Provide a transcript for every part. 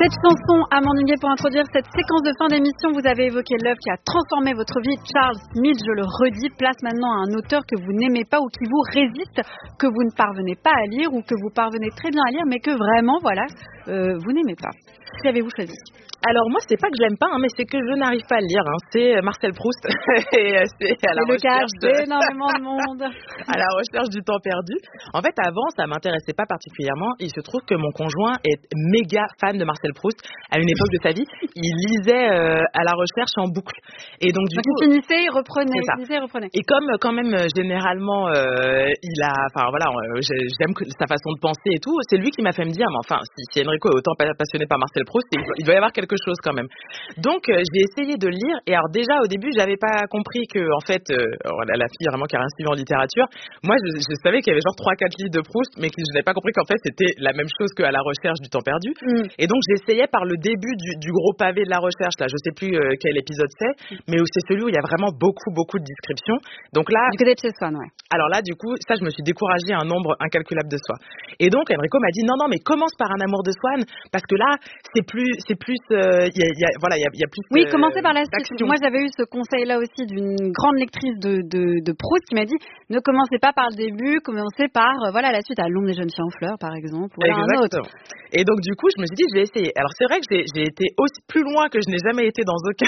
Cette chanson, Amandine Gay, pour introduire cette séquence de fin d'émission, vous avez évoqué l'œuvre qui a transformé votre vie, Charles Smith, je le redis, place maintenant à un auteur que vous n'aimez pas ou qui vous résiste, que vous ne parvenez pas à lire ou que vous parvenez très bien à lire, mais que vraiment, voilà, vous n'aimez pas. Qui avez-vous choisi ? Alors moi, c'est pas que je l'aime pas, mais c'est que je n'arrive pas à le lire. C'est Marcel Proust. Et c'est à la recherche d'énormément de monde. À la recherche du temps perdu. En fait, avant, ça m'intéressait pas particulièrement. Il se trouve que mon conjoint est méga fan de Marcel Proust. À une époque de sa vie, il lisait à la recherche en boucle. Et donc du coup, il finissait, il reprenait, il finissait, il reprenait. Et comme quand même généralement, j'aime sa façon de penser et tout. C'est lui qui m'a fait me dire, mais enfin, si Enrico est autant passionné par Marcel Proust, il doit y avoir quelque chose quand même. Donc j'ai essayé de le lire et alors déjà au début j'avais pas compris que en fait la fille vraiment qui a rien suivi en littérature, moi je savais qu'il y avait genre 3-4 livres de Proust mais que je n'avais pas compris qu'en fait c'était la même chose qu'à la recherche du temps perdu. Et donc j'essayais par le début du gros pavé de la recherche là, je sais plus quel épisode c'est, mais c'est celui où il y a vraiment beaucoup de descriptions. Donc là du côté de chez Swann, ouais. Alors là du coup ça je me suis découragée à un nombre incalculable de fois. Et donc Enrico m'a dit non mais commence par Un amour de Swann parce que là c'est plus il y a plus. Oui, commencez par la suite. Moi, j'avais eu ce conseil-là aussi d'une grande lectrice de Proust qui m'a dit ne commencez pas par le début, commencez par la suite à L'ombre des jeunes filles en fleurs, par exemple, ou un autre. Et donc du coup, je me suis dit je vais essayer. Alors c'est vrai que j'ai été aussi plus loin que je n'ai jamais été dans aucun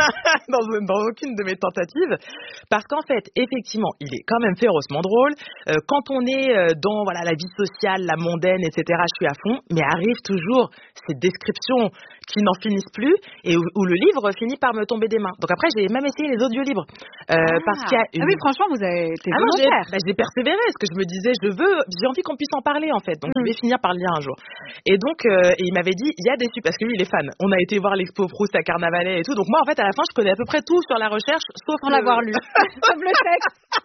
dans aucune de mes tentatives, parce qu'en fait, effectivement, il est quand même férocement drôle. Quand on est dans la vie sociale, la mondaine, etc., je suis à fond, mais arrive toujours ces descriptions qui n'en finissent plus et où le livre finit par me tomber des mains. Donc après, j'ai même essayé les audiolibres. Parce qu'il y a une... oui, franchement, vous avez été volontaire. J'ai persévéré, parce que je me disais, j'ai envie qu'on puisse en parler, en fait. Donc, je vais finir par le lire un jour. Et donc, il m'avait dit, il y a des parce que lui, il est fan. On a été voir l'expo Proust à Carnavalet et tout. Donc, moi, en fait, à la fin, je connais à peu près tout sur la recherche, sauf sans l'avoir lu. Sauf le texte.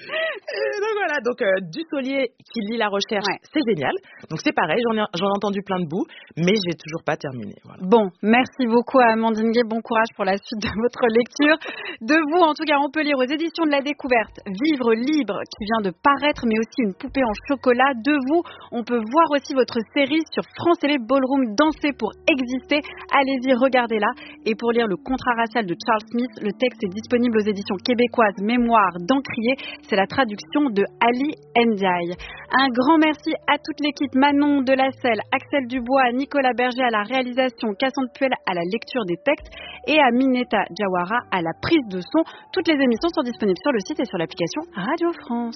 Donc voilà, Dussolier qui lit la recherche, c'est génial. Donc c'est pareil, j'en ai entendu plein de bouts, mais j'ai toujours pas terminé. Voilà. Bon, merci beaucoup à Amandine Gay, bon courage pour la suite de votre lecture. De vous, en tout cas, on peut lire aux éditions de la Découverte Vivre libre qui vient de paraître, mais aussi Une poupée en chocolat. De vous, on peut voir aussi votre série sur France Télé Ballroom, Danser pour exister. Allez-y, regardez-la. Et pour lire Le contrat racial de Charles Smith, le texte est disponible aux éditions québécoises Mémoire d'Encrier. C'est la traduction de Ali Ndiaye. Un grand merci à toute l'équipe, Manon de la Selle, Axel Dubois, Nicolas Berger à la réalisation, Cassandre Puel à la lecture des textes et à Mineta Jawara à la prise de son. Toutes les émissions sont disponibles sur le site et sur l'application Radio France.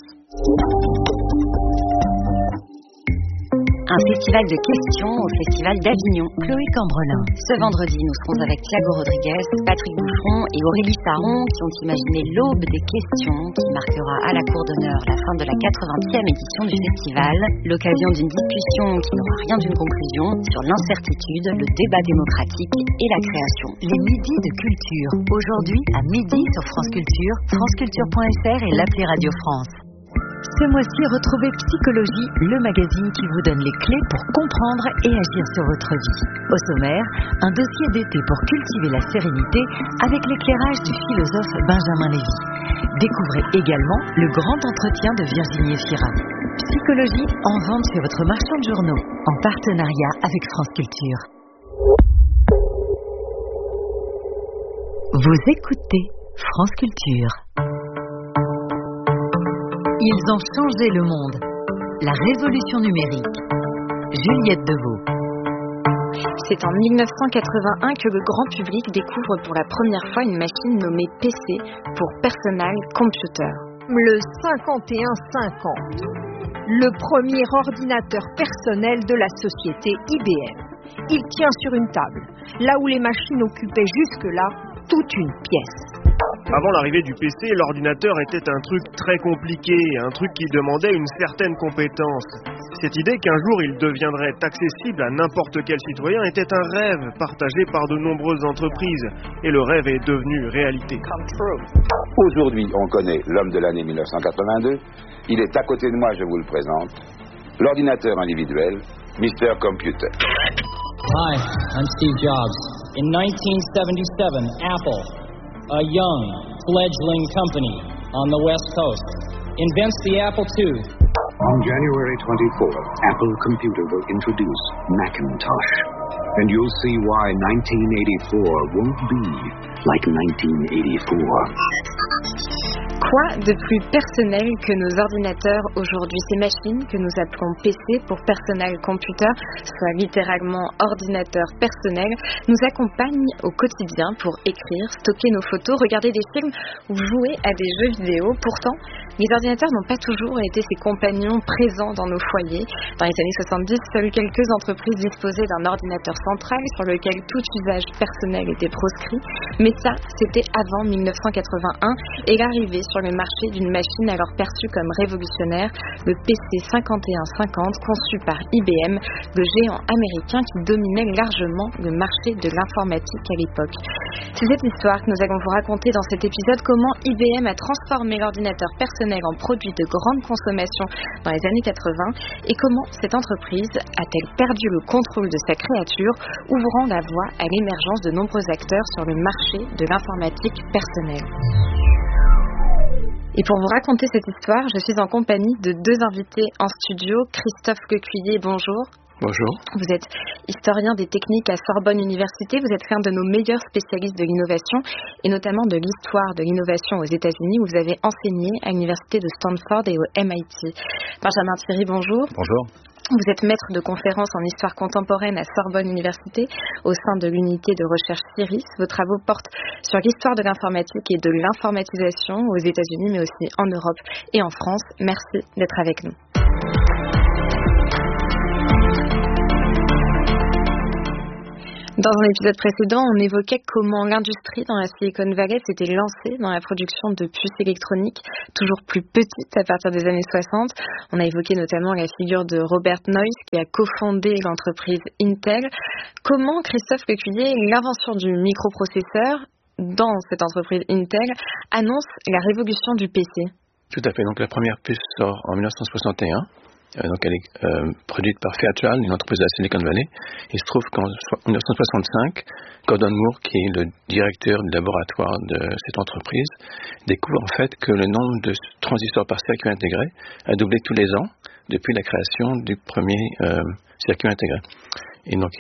Un festival de questions au Festival d'Avignon. Chloé Cambrelin. Ce vendredi, nous serons avec Thiago Rodriguez, Patrick Boucheron et Aurélie Saron qui ont imaginé l'aube des questions qui marquera à la cour d'honneur la fin de la 80e édition du festival. L'occasion d'une discussion qui n'aura rien d'une conclusion sur l'incertitude, le débat démocratique et la création. Les midis de culture. Aujourd'hui, à midi sur France Culture, franceculture.fr et l'appli Radio France. Ce mois-ci, retrouvez Psychologie, le magazine qui vous donne les clés pour comprendre et agir sur votre vie. Au sommaire, un dossier d'été pour cultiver la sérénité avec l'éclairage du philosophe Benjamin Lévy. Découvrez également le grand entretien de Virginie Efira. Psychologie en vente chez votre marchand de journaux, en partenariat avec France Culture. Vous écoutez France Culture. Ils ont changé le monde. La révolution numérique. Juliette Deveau. C'est en 1981 que le grand public découvre pour la première fois une machine nommée PC pour Personal Computer. Le 5150. Le premier ordinateur personnel de la société IBM. Il tient sur une table, là où les machines occupaient jusque-là toute une pièce. Avant l'arrivée du PC, l'ordinateur était un truc très compliqué, un truc qui demandait une certaine compétence. Cette idée qu'un jour il deviendrait accessible à n'importe quel citoyen était un rêve partagé par de nombreuses entreprises. Et le rêve est devenu réalité. Aujourd'hui, on connaît l'homme de l'année 1982. Il est à côté de moi, je vous le présente. L'ordinateur individuel, Mr. Computer. Hi, I'm Steve Jobs. In 1977, Apple, a young, fledgling company on the West Coast, invents the Apple II. On January 24th, Apple Computer will introduce Macintosh. And you'll see why 1984 won't be like 1984. Quoi de plus personnel que nos ordinateurs aujourd'hui? Ces machines que nous appelons PC pour Personal Computer, soit littéralement ordinateur personnel, nous accompagnent au quotidien pour écrire, stocker nos photos, regarder des films ou jouer à des jeux vidéo. Pourtant, les ordinateurs n'ont pas toujours été ces compagnons présents dans nos foyers. Dans les années 70, seules quelques entreprises disposaient d'un ordinateur central sur lequel tout usage personnel était proscrit. Mais ça, c'était avant 1981 et l'arrivée sur le marché d'une machine alors perçue comme révolutionnaire, le PC 5150 conçu par IBM, le géant américain qui dominait largement le marché de l'informatique à l'époque. C'est cette histoire que nous allons vous raconter dans cet épisode, comment IBM a transformé l'ordinateur personnel en produit de grande consommation dans les années 80 et comment cette entreprise a-t-elle perdu le contrôle de sa créature, ouvrant la voie à l'émergence de nombreux acteurs sur le marché de l'informatique personnelle. Et pour vous raconter cette histoire, je suis en compagnie de deux invités en studio. Christophe Lecuyer, bonjour. Bonjour. Vous êtes historien des techniques à Sorbonne Université. Vous êtes l'un de nos meilleurs spécialistes de l'innovation et notamment de l'histoire de l'innovation aux États-Unis, où vous avez enseigné à l'université de Stanford et au MIT. Benjamin Thierry, bonjour. Bonjour. Vous êtes maître de conférences en histoire contemporaine à Sorbonne Université au sein de l'unité de recherche CIRIS. Vos travaux portent sur l'histoire de l'informatique et de l'informatisation aux États-Unis, mais aussi en Europe et en France. Merci d'être avec nous. Dans un épisode précédent, on évoquait comment l'industrie dans la Silicon Valley s'était lancée dans la production de puces électroniques toujours plus petites à partir des années 60. On a évoqué notamment la figure de Robert Noyce qui a cofondé l'entreprise Intel. Comment, Christophe Lecuyer, l'invention du microprocesseur dans cette entreprise Intel annonce la révolution du PC? Tout à fait. Donc la première puce sort en 1961. Donc elle est produite par Fairchild, une entreprise de la Silicon Valley. Il se trouve qu'en 1965, Gordon Moore, qui est le directeur du laboratoire de cette entreprise, découvre en fait que le nombre de transistors par circuit intégré a doublé tous les ans depuis la création du premier circuit intégré. Et donc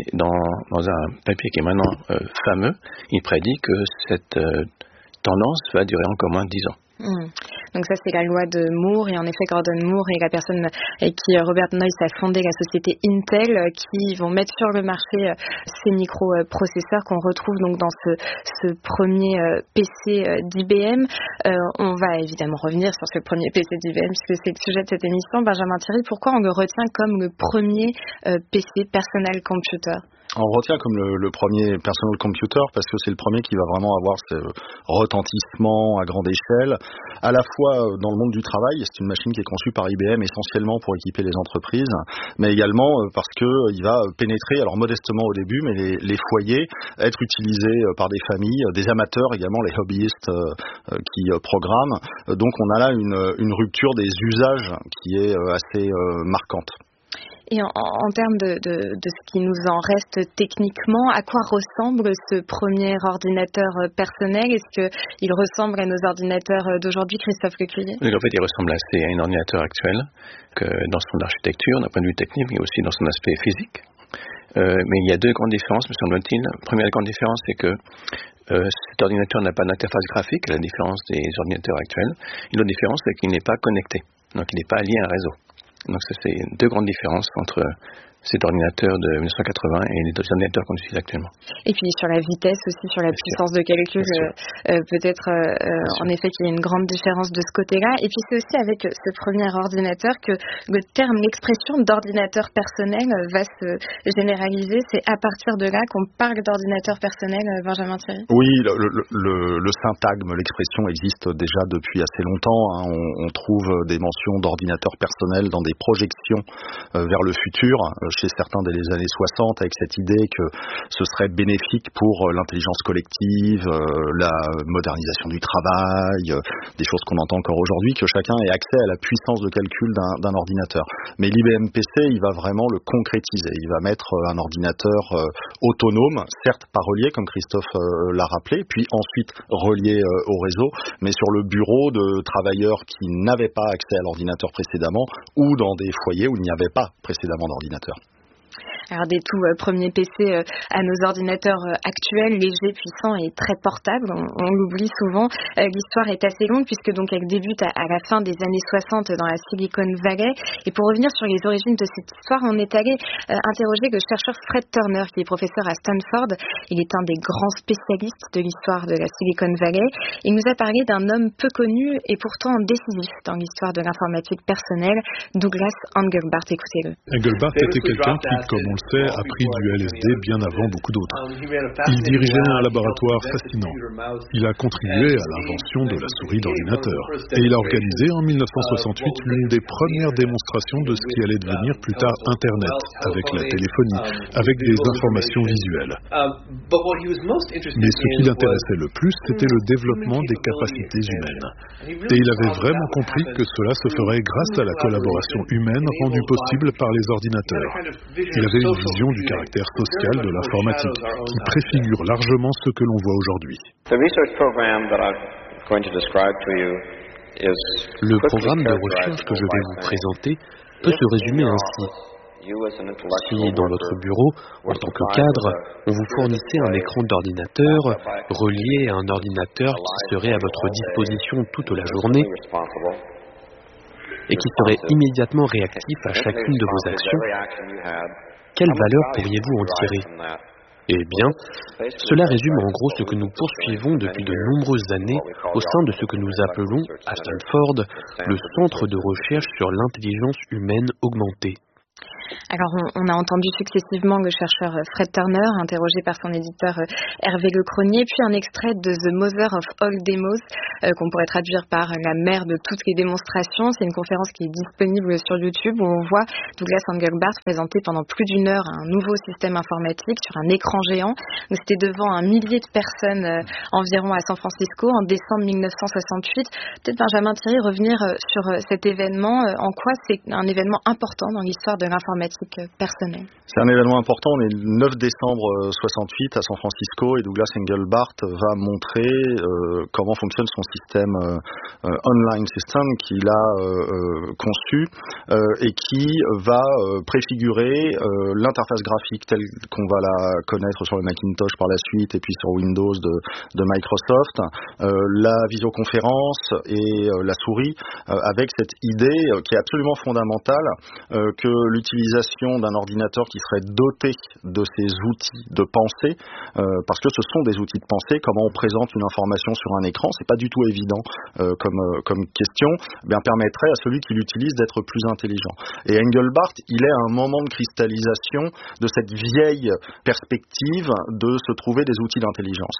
dans un papier qui est maintenant fameux, il prédit que cette tendance va durer encore moins de 10 ans. Donc ça, c'est la loi de Moore, et en effet Gordon Moore est la personne avec qui Robert Noyce a fondé la société Intel, qui vont mettre sur le marché ces microprocesseurs qu'on retrouve donc dans ce premier PC d'IBM. On va évidemment revenir sur ce premier PC d'IBM puisque c'est le sujet de cette émission. Benjamin Thierry, pourquoi on le retient comme le premier PC Personal Computer? On retient comme le premier personal computer parce que c'est le premier qui va vraiment avoir ce retentissement à grande échelle, à la fois dans le monde du travail. C'est une machine qui est conçue par IBM essentiellement pour équiper les entreprises, mais également parce qu'il va pénétrer, alors modestement au début, mais les foyers, être utilisé par des familles, des amateurs également, les hobbyistes qui programment. Donc on a là une rupture des usages qui est assez marquante. Et en termes de ce qui nous en reste techniquement, à quoi ressemble ce premier ordinateur personnel? Est-ce qu'il ressemble à nos ordinateurs d'aujourd'hui, Christophe Lecuyer? En fait, il ressemble assez à un ordinateur actuel, que dans son architecture, d'un point de vue technique, mais aussi dans son aspect physique. Mais il y a deux grandes différences, me semble-t-il. La première grande différence, c'est que cet ordinateur n'a pas d'interface graphique, à la différence des ordinateurs actuels. Et l'autre différence, c'est qu'il n'est pas connecté, donc il n'est pas lié à un réseau. Donc ça, c'est deux grandes différences entre cet ordinateur de 1980 et les ordinateurs qu'on utilise actuellement. Et puis sur la vitesse aussi, sur la puissance de calcul, peut-être en effet qu'il y a une grande différence de ce côté-là. Et puis c'est aussi avec ce premier ordinateur que l'expression d'ordinateur personnel va se généraliser. C'est à partir de là qu'on parle d'ordinateur personnel, Benjamin Thierry? Oui, le syntagme, l'expression existe déjà depuis assez longtemps. On trouve des mentions d'ordinateur personnel dans des projections vers le futur, chez certains dès les années 60, avec cette idée que ce serait bénéfique pour l'intelligence collective, la modernisation du travail, des choses qu'on entend encore aujourd'hui, que chacun ait accès à la puissance de calcul d'un ordinateur. Mais l'IBM PC, il va vraiment le concrétiser. Il va mettre un ordinateur autonome, certes pas relié, comme Christophe l'a rappelé, puis ensuite relié au réseau, mais sur le bureau de travailleurs qui n'avaient pas accès à l'ordinateur précédemment, ou dans des foyers où il n'y avait pas précédemment d'ordinateur. Alors des tout premiers PC à nos ordinateurs actuels, légers, puissants et très portables, on l'oublie souvent. L'histoire est assez longue puisque donc elle débute à la fin des années 60 dans la Silicon Valley. Et pour revenir sur les origines de cette histoire, on est allé interroger le chercheur Fred Turner qui est professeur à Stanford. Il est un des grands spécialistes de l'histoire de la Silicon Valley. Il nous a parlé d'un homme peu connu et pourtant décisif dans l'histoire de l'informatique personnelle, Douglas Engelbart. Écoutez-le. Engelbart était quelqu'un qui, comme on le sait, a pris du LSD bien avant beaucoup d'autres. Il dirigeait un laboratoire fascinant. Il a contribué à l'invention de la souris d'ordinateur. Et il a organisé en 1968 l'une des premières démonstrations de ce qui allait devenir plus tard Internet, avec la téléphonie, avec des informations visuelles. Mais ce qui l'intéressait le plus, c'était le développement des capacités humaines. Et il avait vraiment compris que cela se ferait grâce à la collaboration humaine rendue possible par les ordinateurs. Il avait une vision du caractère social de l'informatique, qui préfigure largement ce que l'on voit aujourd'hui. Le programme de recherche que je vais vous présenter peut se résumer ainsi. Si dans votre bureau, en tant que cadre, on vous fournissait un écran d'ordinateur relié à un ordinateur qui serait à votre disposition toute la journée et qui serait immédiatement réactif à chacune de vos actions, quelle valeur pourriez-vous en tirer ? Eh bien, cela résume en gros ce que nous poursuivons depuis de nombreuses années au sein de ce que nous appelons, à Stanford, le Centre de recherche sur l'intelligence humaine augmentée. Alors, on a entendu successivement le chercheur Fred Turner, interrogé par son éditeur Hervé Lecronier, puis un extrait de The Mother of All Demos, qu'on pourrait traduire par la mère de toutes les démonstrations. C'est une conférence qui est disponible sur YouTube où on voit Douglas Engelbart présenter pendant plus d'1 heure un nouveau système informatique sur un écran géant. Donc, c'était devant 1 millier de personnes environ à San Francisco en décembre 1968. Peut-être Benjamin Thierry, revenir sur cet événement. En quoi c'est un événement important dans l'histoire de l'informatique personnelle? C'est un événement important. On est le 9 décembre 68 à San Francisco et Douglas Engelbart va montrer comment fonctionne son système online system qu'il a conçu et qui va préfigurer l'interface graphique telle qu'on va la connaître sur le Macintosh par la suite et puis sur Windows de Microsoft, la visioconférence et la souris avec cette idée qui est absolument fondamentale que l'utilisation d'un ordinateur qui serait doté de ces outils de pensée, parce que ce sont des outils de pensée, comment on présente une information sur un écran, c'est pas du tout évident comme question, permettrait à celui qui l'utilise d'être plus intelligent. Et Engelbart, il est à un moment de cristallisation de cette vieille perspective de se trouver des outils d'intelligence.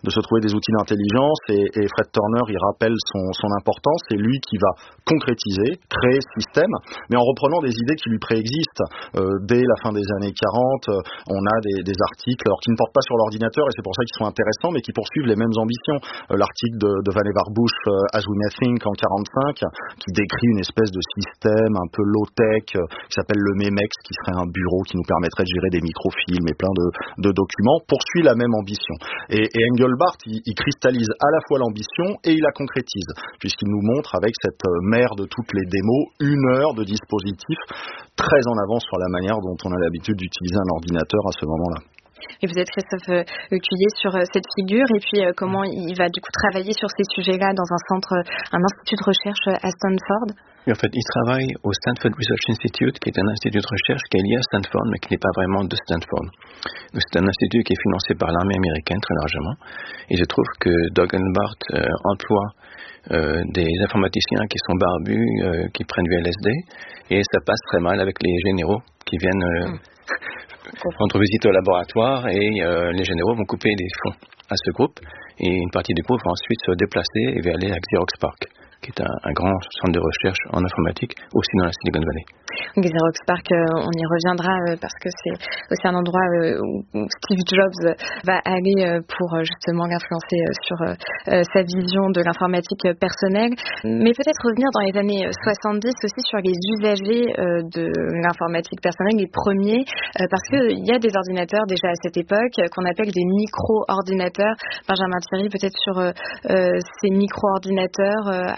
Et Fred Turner, il rappelle son importance, c'est lui qui va concrétiser, créer ce système, mais en reprenant des idées qui lui préexistent. Dès la fin des années 40, on a des articles alors, qui ne portent pas sur l'ordinateur, et c'est pour ça qu'ils sont intéressants, mais qui poursuivent les mêmes ambitions. L'article de Vannevar Bush, As We May Think, en 45, qui décrit une espèce de système un peu low-tech, qui s'appelle le MEMEX, qui serait un bureau qui nous permettrait de gérer des microfilms et plein de documents, poursuit la même ambition. Et Engelbart, il cristallise à la fois l'ambition et il la concrétise, puisqu'il nous montre avec cette mère de toutes les démos, 1 heure de dispositif très en avance sur la manière dont on a l'habitude d'utiliser un ordinateur à ce moment-là. Et peut-être Christophe Cuillet sur cette figure et puis comment il va du coup travailler sur ces sujets-là dans un institut de recherche à Stanford. Oui, en fait, il travaille au Stanford Research Institute, qui est un institut de recherche qui est lié à Stanford, mais qui n'est pas vraiment de Stanford. Donc, c'est un institut qui est financé par l'armée américaine très largement. Et je trouve que Doug Engelbart emploie des informaticiens qui sont barbus, qui prennent du LSD, et ça passe très mal avec les généraux qui viennent rendre visite au laboratoire, et les généraux vont couper des fonds à ce groupe, et une partie du groupe va ensuite se déplacer et va aller à Xerox PARC, qui est un grand centre de recherche en informatique, aussi dans la Silicon Valley. Xerox PARC, on y reviendra parce que c'est aussi un endroit où Steve Jobs va aller pour justement l'influencer sur sa vision de l'informatique personnelle. Mais peut-être revenir dans les années 70 aussi sur les usagers de l'informatique personnelle, les premiers, parce qu'il y a des ordinateurs déjà à cette époque qu'on appelle des micro-ordinateurs. Benjamin Thierry, peut-être sur ces micro-ordinateurs, à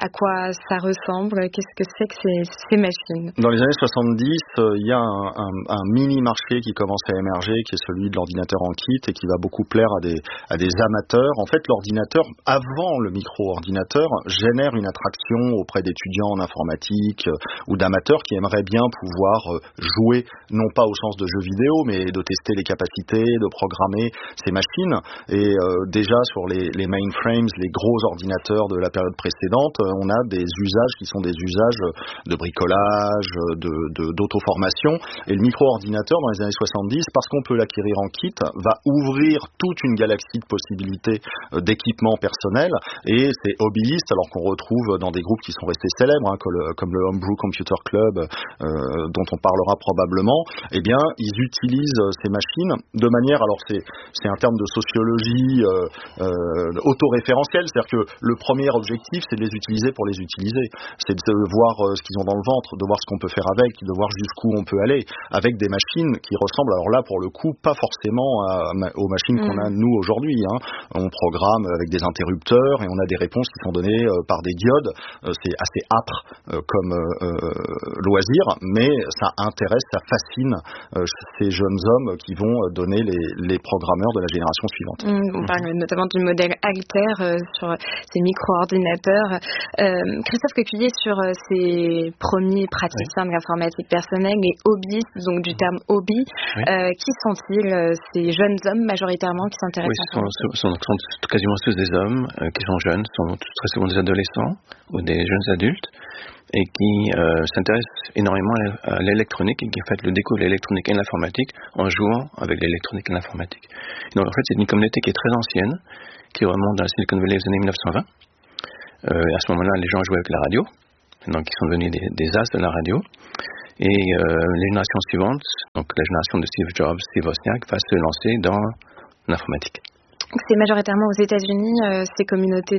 à quoi ça ressemble? Qu'est-ce que c'est que ces machines? Dans les années 70, il y a un mini-marché qui commence à émerger, qui est celui de l'ordinateur en kit et qui va beaucoup plaire à des amateurs. En fait, l'ordinateur, avant le micro-ordinateur, génère une attraction auprès d'étudiants en informatique ou d'amateurs qui aimeraient bien pouvoir jouer, non pas au sens de jeux vidéo, mais de tester les capacités, de programmer ces machines. Et déjà sur les mainframes, les gros ordinateurs de la période précédente, on a des usages qui sont des usages de bricolage, d'auto-formation. Et le micro-ordinateur dans les années 70, parce qu'on peut l'acquérir en kit, va ouvrir toute une galaxie de possibilités d'équipements personnels. Et c'est hobbyistes, alors qu'on retrouve dans des groupes qui sont restés célèbres, comme le Homebrew Computer Club, dont on parlera probablement, eh bien, ils utilisent ces machines de manière, alors c'est un terme de sociologie autoréférentielle, c'est-à-dire que le premier objectif, c'est de les utiliser pour les utiliser. C'est de voir ce qu'ils ont dans le ventre, de voir ce qu'on peut faire avec, de voir jusqu'où on peut aller, avec des machines qui ressemblent, alors là, pour le coup, pas forcément aux machines qu'on a, nous, aujourd'hui. On programme avec des interrupteurs et on a des réponses qui sont données par des diodes. C'est assez âpre comme loisir, mais ça intéresse, ça fascine ces jeunes hommes qui vont donner les programmeurs de la génération suivante. On parle notamment du modèle Altair sur ces micro-ordinateurs. Christophe Coculier, sur ces premiers praticiens de l'informatique personnelle, les hobbyistes, donc du terme hobby, qui sont-ils, ces jeunes hommes majoritairement qui s'intéressent à ça? Sont quasiment tous des hommes qui sont jeunes, sont très souvent des adolescents ou des jeunes adultes, et qui s'intéressent énormément à l'électronique et qui en fait le découvrent l'électronique et l'informatique en jouant avec l'électronique et l'informatique. Donc en fait c'est une communauté qui est très ancienne, qui remonte dans la Silicon Valley des années 1920. À ce moment-là, les gens jouaient avec la radio, donc ils sont devenus des as de la radio. Et les générations suivantes, donc la génération de Steve Jobs, Steve Wozniak, va se lancer dans l'informatique. C'est majoritairement aux États-Unis, ces communautés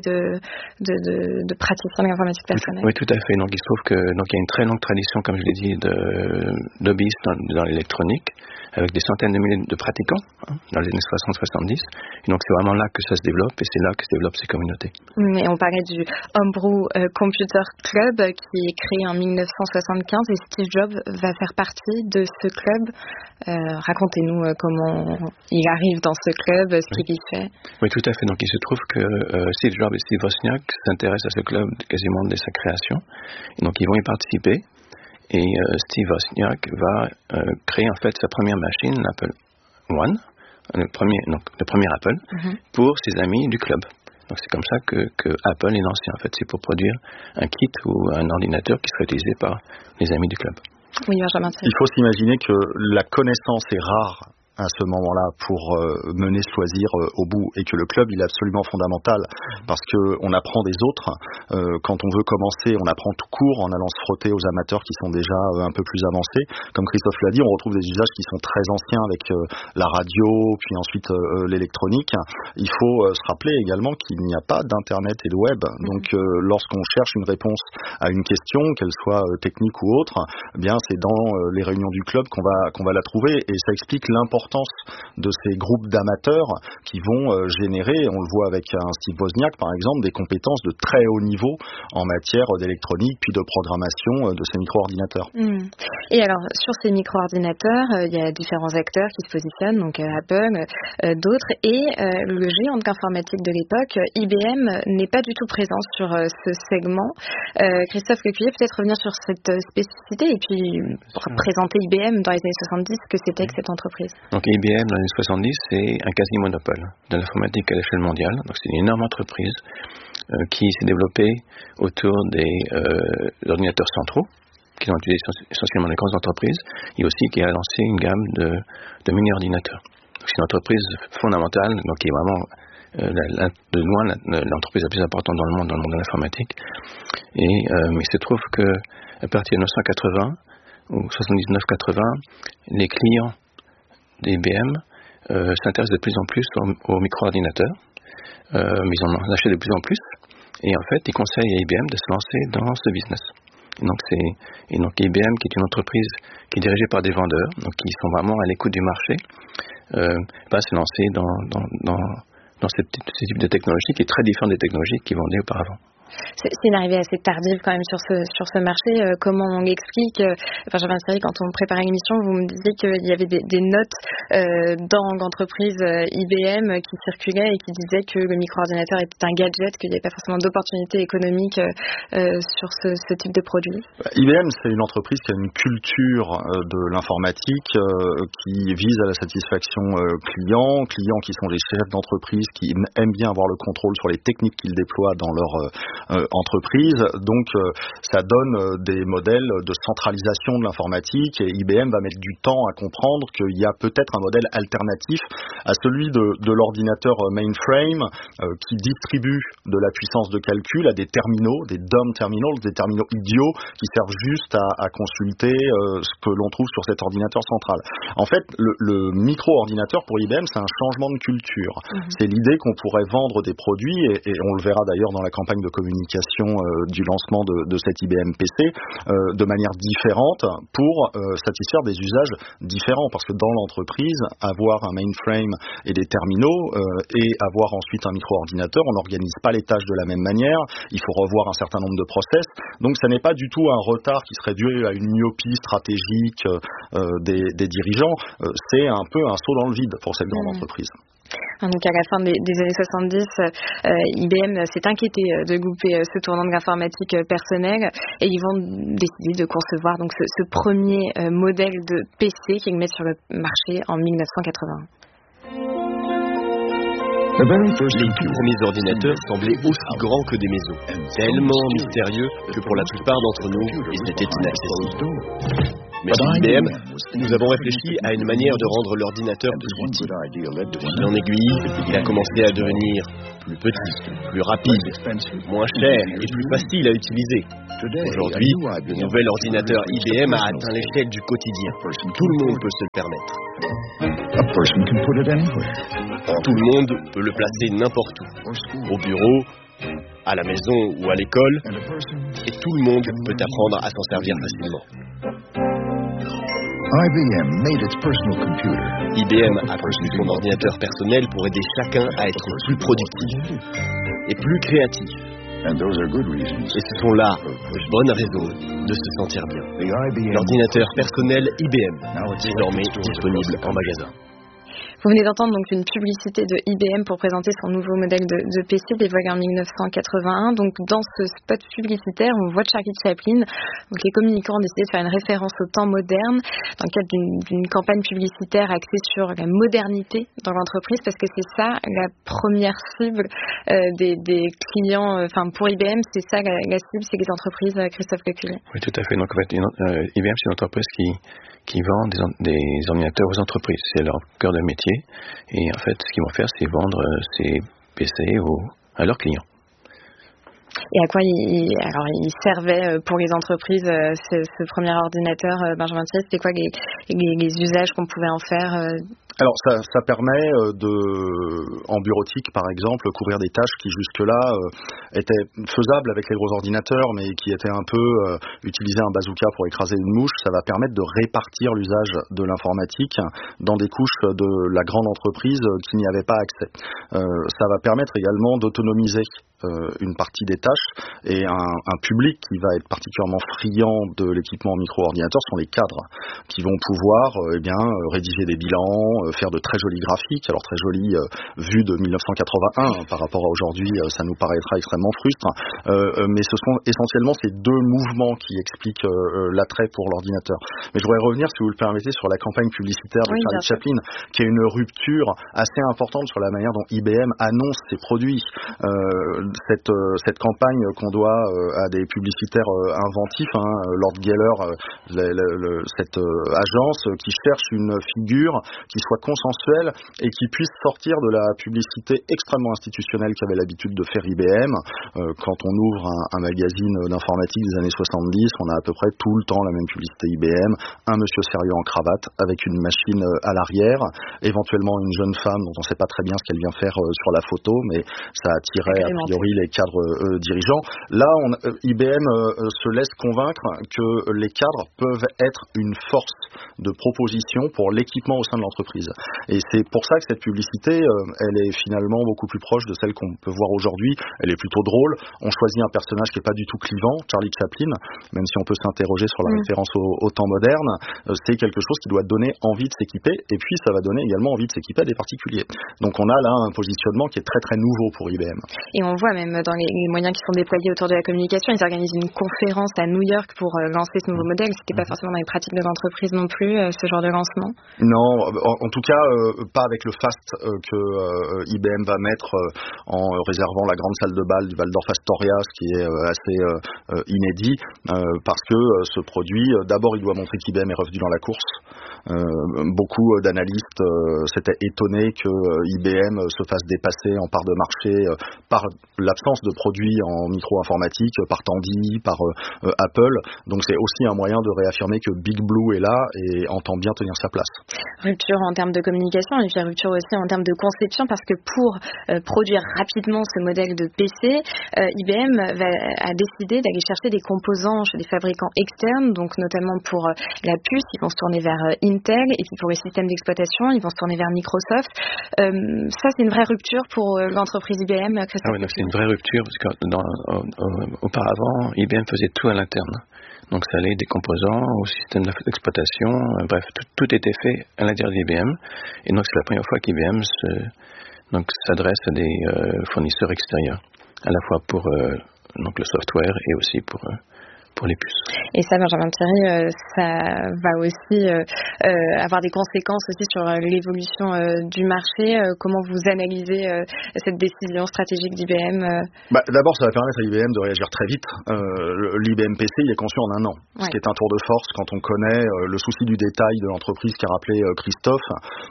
de praticiens de l'informatique personnelle. Oui, tout à fait. Donc il se trouve que il y a une très longue tradition, comme je l'ai dit, d'hobbyistes dans l'électronique, avec des centaines de milliers de pratiquants dans les années 60-70. Et donc c'est vraiment là que ça se développe, et c'est là que se développent ces communautés. Et on parlait du Homebrew Computer Club qui est créé en 1975, et Steve Jobs va faire partie de ce club. Racontez-nous comment il arrive dans ce club, ce qu'il y fait. Oui, tout à fait. Donc, il se trouve que Steve Jobs et Steve Wozniak s'intéressent à ce club quasiment dès sa création. Et donc, ils vont y participer. Et Steve Wozniak va créer en fait sa première machine, l'Apple One, le premier Apple, pour ses amis du club. Donc, c'est comme ça que Apple est lancé. En fait, c'est pour produire un kit ou un ordinateur qui serait utilisé par les amis du club. Oui, Benjamin. Il faut s'imaginer que la connaissance est rare à ce moment-là pour mener ce loisir au bout, et que le club il est absolument fondamental parce que on apprend des autres. Quand on veut commencer, on apprend tout court en allant se frotter aux amateurs qui sont déjà un peu plus avancés. Comme Christophe l'a dit, on retrouve des usages qui sont très anciens avec la radio, puis ensuite l'électronique. Il faut se rappeler également qu'il n'y a pas d'internet et de web. Donc lorsqu'on cherche une réponse à une question, qu'elle soit technique ou autre, eh bien c'est dans les réunions du club qu'on va la trouver, et ça explique l'importance de ces groupes d'amateurs qui vont générer, on le voit avec un Steve Wozniak par exemple, des compétences de très haut niveau en matière d'électronique puis de programmation de ces micro-ordinateurs. Et alors sur ces micro-ordinateurs, il y a différents acteurs qui se positionnent, donc Apple, d'autres, et le géant de l'informatique de l'époque, IBM, n'est pas du tout présent sur ce segment. Christophe Coculier, peut-être revenir sur cette spécificité et puis présenter IBM dans les années 70, ce que c'était que cette entreprise. Donc IBM dans les années 70, c'est un quasi-monopole de l'informatique à l'échelle mondiale. Donc c'est une énorme entreprise qui s'est développée autour des ordinateurs centraux, qui sont utilisés essentiellement dans les grandes entreprises, et aussi qui a lancé une gamme de mini-ordinateurs. C'est une entreprise fondamentale, donc qui est vraiment de loin l'entreprise la plus importante dans le monde de l'informatique. Et mais il se trouve que à partir de 1980 ou 79-80, les clients d'IBM s'intéressent de plus en plus aux micro-ordinateurs, mais ils en achètent de plus en plus, et en fait ils conseillent à IBM de se lancer dans ce business. Et donc IBM, qui est une entreprise qui est dirigée par des vendeurs, donc qui sont vraiment à l'écoute du marché, va se lancer dans ce type de technologie qui est très différent des technologies qu'ils vendaient auparavant. C'est une arrivée assez tardive quand même sur ce marché. Comment on l'explique? Benjamin Thierry, quand on préparait l'émission, vous me disiez qu'il y avait des notes dans l'entreprise IBM qui circulaient et qui disaient que le micro-ordinateur était un gadget, qu'il n'y avait pas forcément d'opportunités économiques sur ce type de produit. IBM, c'est une entreprise qui a une culture de l'informatique qui vise à la satisfaction clients qui sont des chefs d'entreprise qui aiment bien avoir le contrôle sur les techniques qu'ils déploient dans leur entreprise. Donc ça donne des modèles de centralisation de l'informatique et IBM va mettre du temps à comprendre qu'il y a peut-être un modèle alternatif à celui de l'ordinateur mainframe qui distribue de la puissance de calcul à des terminaux, des dumb terminals, des terminaux idiots qui servent juste à consulter ce que l'on trouve sur cet ordinateur central. En fait, le micro-ordinateur pour IBM, c'est un changement de culture. C'est l'idée qu'on pourrait vendre des produits et on le verra d'ailleurs dans la campagne de communication du lancement de cet IBM PC de manière différente pour satisfaire des usages différents parce que dans l'entreprise, avoir un mainframe et des terminaux et avoir ensuite un micro-ordinateur, on n'organise pas les tâches de la même manière, il faut revoir un certain nombre de process, donc ça n'est pas du tout un retard qui serait dû à une myopie stratégique des dirigeants, c'est un peu un saut dans le vide pour cette grande entreprise. Donc à la fin des années 70, IBM s'est inquiété de louper ce tournant de l'informatique personnelle et ils vont décider de concevoir donc ce premier modèle de PC qu'ils mettent sur le marché en 1981. Les tout premiers ordinateurs semblaient aussi grands que des maisons, tellement mystérieux que pour la plupart d'entre nous, ils étaient inaccessibles. Mais chez IBM, nous avons réfléchi à une manière de rendre l'ordinateur plus utile. De fil en aiguille, il a commencé à devenir plus petit, plus rapide, moins cher et plus facile à utiliser. Aujourd'hui, le nouvel ordinateur IBM a atteint l'échelle du quotidien. Tout le monde peut se le permettre. Tout le monde peut le placer n'importe où, au bureau, à la maison ou à l'école, et tout le monde peut apprendre à s'en servir facilement. IBM a conçu son ordinateur personnel pour aider chacun à être plus productif et plus créatif. Et ce sont là de bonnes raisons de se sentir bien. L'ordinateur personnel IBM, désormais disponible en magasin. Vous venez d'entendre donc une publicité de IBM pour présenter son nouveau modèle de PC dévoilé en 1981. Donc dans ce spot publicitaire, on voit Charlie Chaplin. Donc les communicants ont décidé de faire une référence au temps moderne dans le cadre d'une campagne publicitaire axée sur la modernité dans l'entreprise parce que c'est ça la première cible des clients. Enfin pour IBM, c'est ça la cible, c'est les entreprises. Christophe Lecuyer. Oui, tout à fait. Donc en fait, IBM c'est une entreprise qui vend des ordinateurs aux entreprises. C'est leur cœur de métier. Et en fait, ce qu'ils vont faire, c'est vendre ces PC à leurs clients. Et à quoi il servait pour les entreprises ce premier ordinateur, Benjamin Thierry, c'était quoi les usages qu'on pouvait en faire Alors ça permet en bureautique par exemple, couvrir des tâches qui jusque-là étaient faisables avec les gros ordinateurs mais qui étaient un peu utiliser un bazooka pour écraser une mouche. Ça va permettre de répartir l'usage de l'informatique dans des couches de la grande entreprise qui n'y avaient pas accès. Ça va permettre également d'autonomiser une partie des tâches et un public qui va être particulièrement friand de l'équipement micro-ordinateur sont les cadres qui vont pouvoir rédiger des bilans, faire de très jolis graphiques, alors très jolis vus de 1981 par rapport à aujourd'hui, ça nous paraîtra extrêmement frustre, mais ce sont essentiellement ces deux mouvements qui expliquent l'attrait pour l'ordinateur. Mais je voudrais revenir, si vous le permettez, sur la campagne publicitaire de Charlie Chaplin, qui est une rupture assez importante sur la manière dont IBM annonce ses produits. Cette campagne qu'on doit à des publicitaires inventifs, Lord Geller, cette agence qui cherche une figure qui soit consensuelle et qui puisse sortir de la publicité extrêmement institutionnelle qu'avait l'habitude de faire IBM. Quand on ouvre un magazine d'informatique des années 70, on a à peu près tout le temps la même publicité IBM, un monsieur sérieux en cravate avec une machine à l'arrière, éventuellement une jeune femme dont on ne sait pas très bien ce qu'elle vient faire sur la photo, mais ça attirait a priori les cadres dirigeants. Là, IBM se laisse convaincre que les cadres peuvent être une force de proposition pour l'équipement au sein de l'entreprise. l'entreprise. Et c'est pour ça que cette publicité, elle est finalement beaucoup plus proche de celle qu'on peut voir aujourd'hui. Elle est plutôt drôle. On choisit un personnage qui est pas du tout clivant, Charlie Chaplin, même si on peut s'interroger sur la référence au temps moderne. C'est quelque chose qui doit donner envie de s'équiper, et puis ça va donner également envie de s'équiper à des particuliers. Donc on a là un positionnement qui est très très nouveau pour IBM. Et on voit même dans les moyens qui sont déployés autour de la communication, ils organisent une conférence à New York pour lancer ce nouveau modèle. C'était pas forcément dans les pratiques de l'entreprise non plus, ce genre de lancement? Non, en tout cas pas avec le fast que IBM va mettre en réservant la grande salle de bal du Waldorf Astoria, ce qui est assez inédit, parce que ce produit, d'abord il doit montrer qu'IBM est revenu dans la course. Beaucoup d'analystes s'étaient étonnés que IBM se fasse dépasser en part de marché par l'absence de produits en micro-informatique, par Tandy, par Apple. Donc c'est aussi un moyen de réaffirmer que Big Blue est là et entend bien tenir sa place. Rupture en termes de communication et puis rupture aussi en termes de conception, parce que pour produire rapidement ce modèle de PC, IBM a décidé d'aller chercher des composants chez des fabricants externes, donc notamment pour la puce, ils vont se tourner vers Intel, et puis pour les systèmes d'exploitation, ils vont se tourner vers Microsoft. Ça, c'est une vraie rupture pour l'entreprise IBM, Christophe? Oui, c'est une vraie rupture, parce qu'auparavant, IBM faisait tout à l'interne. Donc ça allait des composants au système d'exploitation, bref, tout était fait à l'intérieur d'IBM. Et donc c'est la première fois qu'IBM s'adresse à des fournisseurs extérieurs, à la fois pour le software et aussi pour les puces. Et ça, Benjamin Thierry, ça va aussi avoir des conséquences aussi sur l'évolution du marché. Comment vous analysez cette décision stratégique d'IBM? D'abord, ça va permettre à IBM de réagir très vite. L'IBM PC, il est conçu en un an, ce qui est un tour de force quand on connaît le souci du détail de l'entreprise qu'a rappelé Christophe,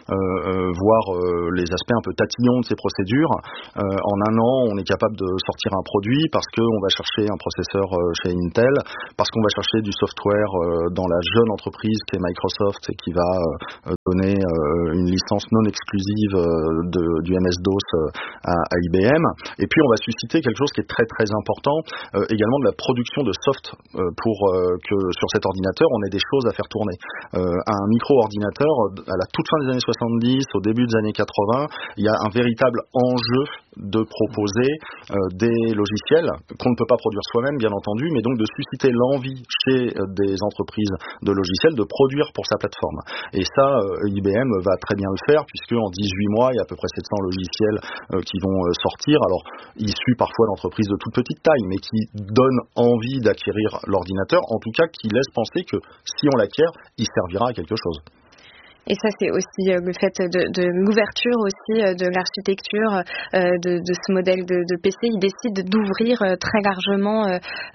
voir les aspects un peu tatillons de ces procédures. En un an, on est capable de sortir un produit parce qu'on va chercher un processeur chez Intel, parce qu'on va chercher du software dans la jeune entreprise qui est Microsoft et qui va donner une licence non exclusive du MS-DOS à IBM. Et puis on va susciter quelque chose qui est très très important, également de la production de soft pour que sur cet ordinateur on ait des choses à faire tourner. Un micro-ordinateur, à la toute fin des années 70, au début des années 80, il y a un véritable enjeu de proposer des logiciels qu'on ne peut pas produire soi-même, bien entendu, mais donc de susciter l'envie chez des entreprises de logiciels de produire pour sa plateforme. Et ça, IBM va très bien le faire, puisque en 18 mois, il y a à peu près 700 logiciels qui vont sortir, alors issus parfois d'entreprises de toute petite taille, mais qui donnent envie d'acquérir l'ordinateur, en tout cas qui laissent penser que si on l'acquiert, il servira à quelque chose. Et ça, c'est aussi le fait de l'ouverture aussi de l'architecture de ce modèle de PC. Il décide d'ouvrir très largement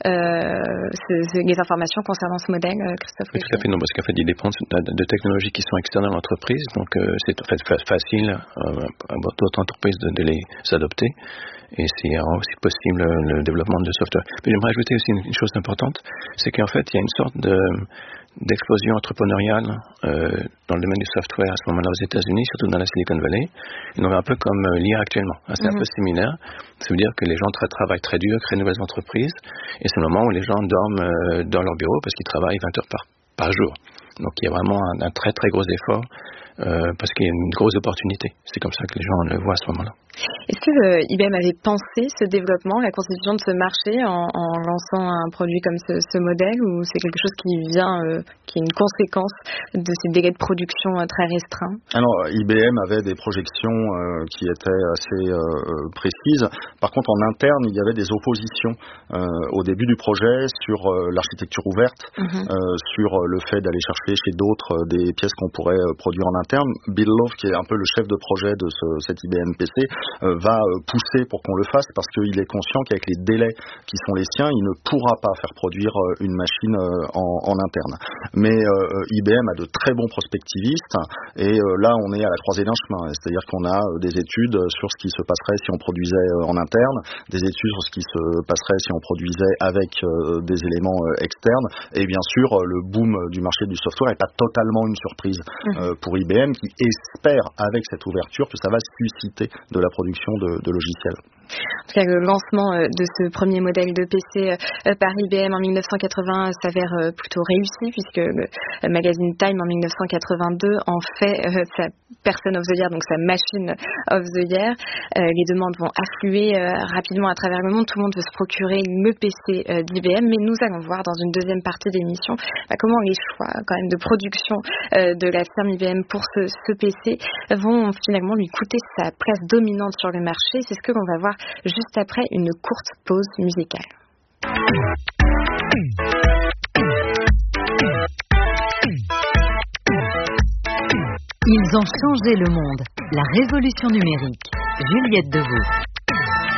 les informations concernant ce modèle, Christophe. Oui, tout à fait. Non, parce qu'en fait, il dépend de technologies qui sont externes à l'entreprise. Donc, c'est en fait facile à d'autres entreprises de les adopter. Et c'est aussi possible le développement de software. Mais j'aimerais ajouter aussi une chose importante, c'est qu'en fait, il y a une sorte d'explosion entrepreneuriale dans le domaine du software à ce moment-là aux États-Unis, surtout dans la Silicon Valley. Et donc un peu comme l'IA actuellement. C'est un peu similaire. Ça veut dire que les gens travaillent très dur, créent de nouvelles entreprises, et c'est le moment où les gens dorment dans leur bureau parce qu'ils travaillent 20 heures par jour. Donc il y a vraiment un très très gros effort parce qu'il y a une grosse opportunité. C'est comme ça que les gens le voient à ce moment-là. Est-ce que IBM avait pensé ce développement, la constitution de ce marché en lançant un produit comme ce modèle, ou c'est quelque chose qui vient, qui est une conséquence de ces délais de production très restreints? Alors IBM avait des projections qui étaient assez précises. Par contre, en interne, il y avait des oppositions au début du projet sur l'architecture ouverte, sur le fait d'aller chercher chez d'autres des pièces qu'on pourrait produire en interne. Bill Love, qui est un peu le chef de projet de cet IBM PC, va pousser pour qu'on le fasse, parce qu'il est conscient qu'avec les délais qui sont les siens, il ne pourra pas faire produire une machine en interne. Mais IBM a de très bons prospectivistes, et là on est à la croisée d'un chemin, c'est-à-dire qu'on a des études sur ce qui se passerait si on produisait en interne, des études sur ce qui se passerait si on produisait avec des éléments externes, et bien sûr le boom du marché du software n'est pas totalement une surprise pour IBM. IBM qui espère, avec cette ouverture, que ça va susciter de la production de logiciels. En tout cas, le lancement de ce premier modèle de PC par IBM en 1981 s'avère plutôt réussi, puisque le magazine Time en 1982 en fait sa Person of the Year, donc sa Machine of the Year. Les demandes vont affluer rapidement à travers le monde. Tout le monde veut se procurer le PC d'IBM, mais nous allons voir dans une deuxième partie d'émission comment les choix quand même de production de la firme IBM pour ce PC vont finalement lui coûter sa place dominante sur le marché. C'est ce que l'on va voir juste après une courte pause musicale. Ils ont changé le monde. La révolution numérique. Juliette Deveau.